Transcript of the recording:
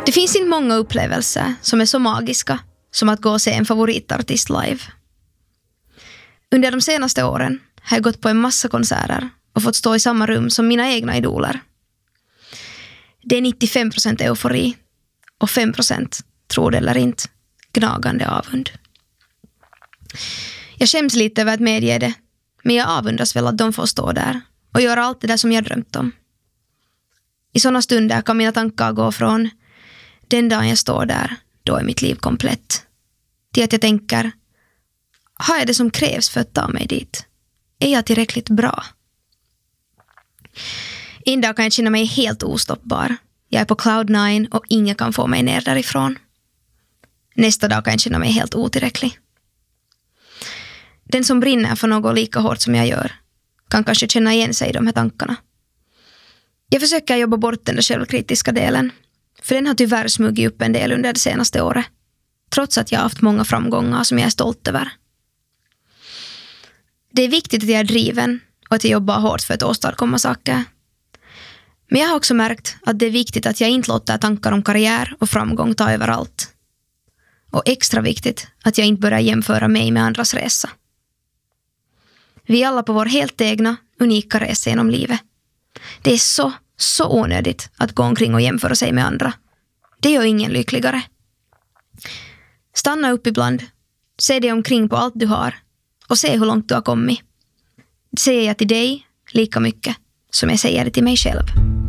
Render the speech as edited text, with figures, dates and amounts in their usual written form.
Det finns inte många upplevelser som är så magiska som att gå och se en favoritartist live. Under de senaste åren har jag gått på en massa konserter och fått stå i samma rum som mina egna idoler. Det är 95% eufori och 5%, tror det eller inte, gnagande avund. Jag skäms lite över att medge det, men jag avundas väl att de får stå där och göra allt det där som jag drömt om. I sådana stunder kan mina tankar gå från den dagen jag står där, då är mitt liv komplett, till att jag tänker, har jag det som krävs för att ta mig dit? Är jag tillräckligt bra? En dag kan jag känna mig helt ostoppbar. Jag är på cloud 9 och ingen kan få mig ner därifrån. Nästa dag kan jag känna mig helt otillräcklig. Den som brinner för något lika hårt som jag gör kan kanske känna igen sig i de här tankarna. Jag försöker jobba bort den där självkritiska delen, för den har tyvärr smugit upp en del under det senaste året, trots att jag har haft många framgångar som jag är stolt över. Det är viktigt att jag är driven och att jag jobbar hårt för att åstadkomma saker. Men jag har också märkt att det är viktigt att jag inte låter tankar om karriär och framgång ta över allt. Och extra viktigt att jag inte börjar jämföra mig med andras resa. Vi är alla på vår helt egna, unika resa genom livet. Det är så onödigt att gå omkring och jämföra sig med andra. Det gör ingen lyckligare. Stanna upp ibland, se dig omkring på allt du har och se hur långt du har kommit. Det säger jag till dig lika mycket som jag säger det till mig själv.